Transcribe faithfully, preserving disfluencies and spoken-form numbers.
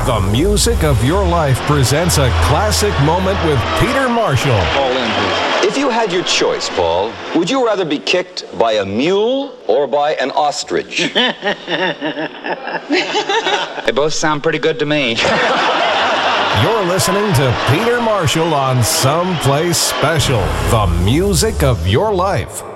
The Music of Your Life presents a classic moment with Peter Marshall. Fall in, please. If you had your choice, Paul, would you rather be kicked by a mule or by an ostrich? They both sound pretty good to me. You're listening to Peter Marshall on Someplace Special, The Music of Your Life.